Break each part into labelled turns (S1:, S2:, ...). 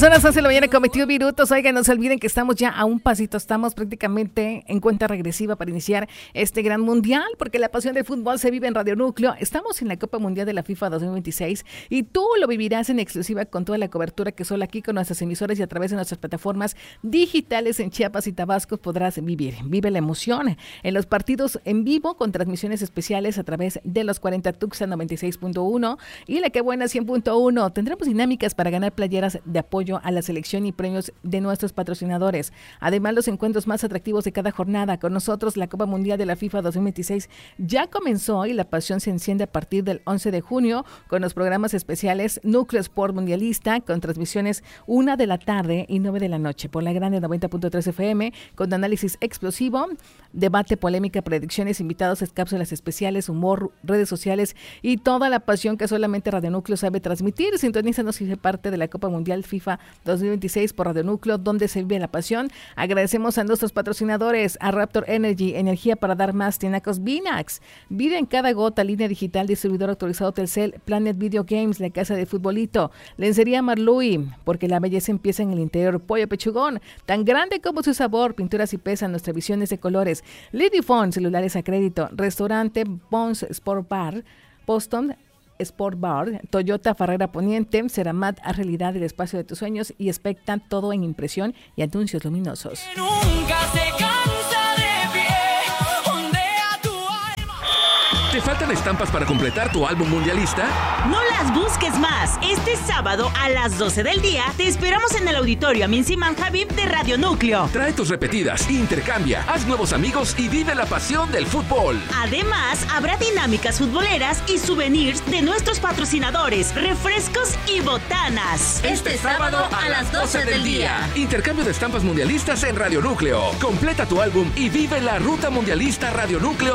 S1: Horas hace la mañana con 21 minutos. Oigan, no se olviden que estamos ya a un pasito, estamos prácticamente en cuenta regresiva para iniciar este gran mundial, porque la pasión del fútbol se vive en Radio Núcleo. Estamos en la Copa Mundial de la FIFA 2026 y tú lo vivirás en exclusiva con toda la cobertura que solo aquí con nuestras emisoras y a través de nuestras plataformas digitales en Chiapas y Tabasco podrás vivir. Vive la emoción en los partidos en vivo con transmisiones especiales a través de los 40 Tuxa 96.1 y la Que Buena 100.1. Tendremos dinámicas para ganar playeras de apoyo a la selección y premios de nuestros patrocinadores. Además, los encuentros más atractivos de cada jornada. Con nosotros, la Copa Mundial de la FIFA 2026 ya comenzó y la pasión se enciende a partir del 11 de junio con los programas especiales Núcleo Sport Mundialista con transmisiones 1 de la tarde y 9 de la noche por la grande 90.3 FM con análisis explosivo, debate, polémica, predicciones, invitados, cápsulas especiales, humor, redes sociales y toda la pasión que solamente Radio Núcleo sabe transmitir. Sintonízanos y sé parte de la Copa Mundial FIFA 2026 por Radio Núcleo, donde se vive la pasión. Agradecemos a nuestros patrocinadores, a Raptor Energy, energía para dar más, Tinacos Vinax, vida en cada gota, línea digital, distribuidor autorizado Telcel, Planet Video Games, la casa de futbolito, lencería Marlui, porque la belleza empieza en el interior, Pollo Pechugón, tan grande como su sabor, pinturas y pesa, nuestra visión es de colores, Lidifone, celulares a crédito, restaurante Bones Sport Bar, Boston Sport Bar, Toyota Farrera Poniente, Ceramat, haz realidad el espacio de tus sueños y expectan todo en impresión y anuncios luminosos.
S2: Nunca se cansa de pie, ondea tu alma.
S3: ¿Te faltan estampas para completar tu álbum mundialista?
S4: No las busques más. Este sábado a las 12 del día te esperamos en el auditorio Amin Siman Habib de Radio Núcleo.
S3: Trae tus repetidas, intercambia, haz nuevos amigos y vive la pasión del fútbol.
S4: Además, habrá dinámicas futboleras y souvenirs de nuestros patrocinadores, refrescos y botanas.
S2: Este sábado a las 12 del día.
S3: Intercambio de estampas mundialistas en Radio Núcleo. Completa tu álbum y vive la ruta mundialista Radio Núcleo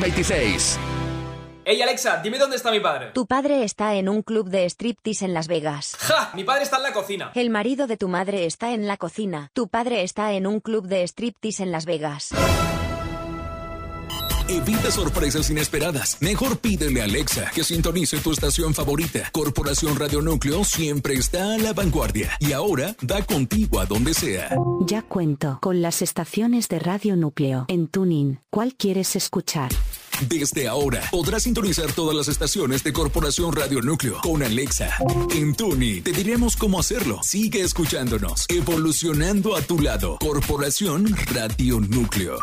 S3: 2026.
S5: Hey Alexa, dime dónde está mi padre.
S6: Tu padre está en un club de striptease en Las Vegas.
S5: ¡Ja! Mi padre está en la cocina.
S6: El marido de tu madre está en la cocina. Tu padre está en un club de striptease en Las Vegas.
S7: Evita sorpresas inesperadas. Mejor pídele a Alexa que sintonice tu estación favorita. Corporación Radio Núcleo siempre está a la vanguardia y ahora da contigo a donde sea.
S8: Ya cuento con las estaciones de Radio Núcleo en TuneIn. ¿Cuál quieres escuchar?
S7: Desde ahora podrás sintonizar todas las estaciones de Corporación Radio Núcleo con Alexa. En TuneIn te diremos cómo hacerlo. Sigue escuchándonos, evolucionando a tu lado. Corporación Radio Núcleo.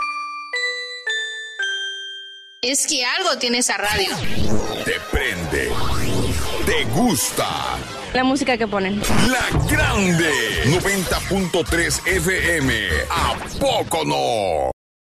S9: Es que algo tiene esa radio.
S10: Te prende. Te gusta.
S9: La música que ponen.
S10: La grande. 90.3 FM. ¿A poco no?